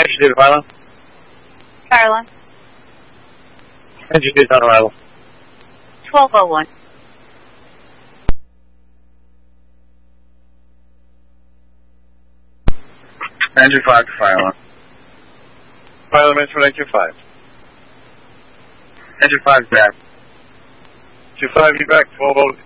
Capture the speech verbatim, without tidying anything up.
Engine two to fire line. Fire line. Engine two on arrival. twelve oh one. Engine five to fire line. Fire line for engine five. Engine five back. Two five, you back. Twelve oh.